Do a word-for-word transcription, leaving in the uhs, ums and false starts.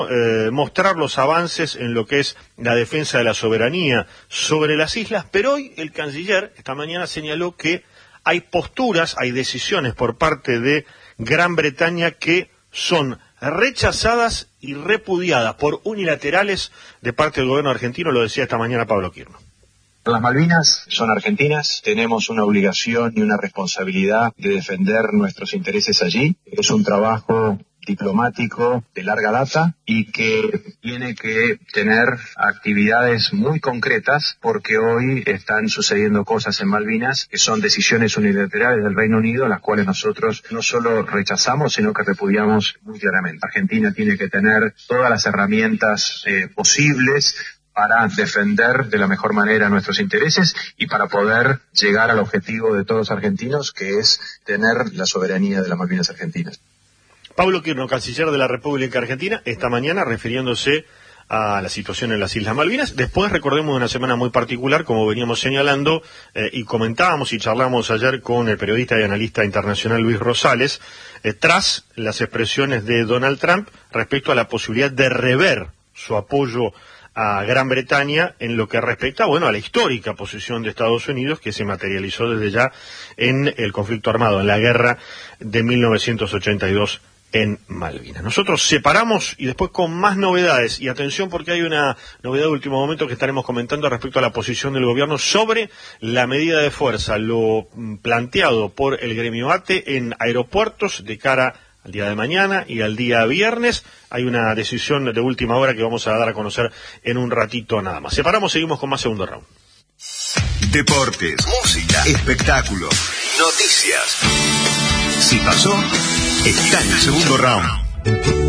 Eh, mostrar los avances en lo que es la defensa de la soberanía sobre las islas, pero hoy el canciller esta mañana señaló que hay posturas, hay decisiones por parte de Gran Bretaña que son rechazadas y repudiadas por unilaterales de parte del gobierno argentino, lo decía esta mañana Pablo Quirno. Las Malvinas son argentinas, tenemos una obligación y una responsabilidad de defender nuestros intereses allí. Es un trabajo diplomático de larga data y que tiene que tener actividades muy concretas porque hoy están sucediendo cosas en Malvinas que son decisiones unilaterales del Reino Unido, las cuales nosotros no solo rechazamos, sino que repudiamos muy claramente. Argentina tiene que tener todas las herramientas eh, posibles para defender de la mejor manera nuestros intereses y para poder llegar al objetivo de todos los argentinos, que es tener la soberanía de las Malvinas argentinas. Pablo Quirno, canciller de la República Argentina, esta mañana refiriéndose a la situación en las Islas Malvinas. Después, recordemos, una semana muy particular, como veníamos señalando, eh, y comentábamos y charlamos ayer con el periodista y analista internacional Luis Rosales, eh, tras las expresiones de Donald Trump respecto a la posibilidad de rever su apoyo a Gran Bretaña en lo que respecta, bueno, a la histórica posición de Estados Unidos que se materializó desde ya en el conflicto armado, en la guerra de mil novecientos ochenta y dos en Malvinas. Nosotros separamos y después con más novedades, y atención porque hay una novedad de último momento que estaremos comentando respecto a la posición del gobierno sobre la medida de fuerza, lo planteado por el gremio ATE en aeropuertos de cara al día de mañana y al día viernes. Hay una decisión de última hora que vamos a dar a conocer en un ratito nada más. Separamos, seguimos con más segundo round. Deportes, música, espectáculos, noticias. Si pasó, está en el segundo round.